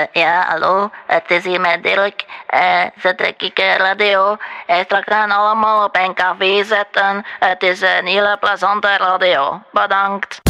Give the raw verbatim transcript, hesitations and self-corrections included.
Uh, ja, hallo, het is hier met Dirk. Uh, ze trek ik uh, radio. Uh, straks gaan allemaal op een café zitten. Het is een hele plezante radio. Bedankt.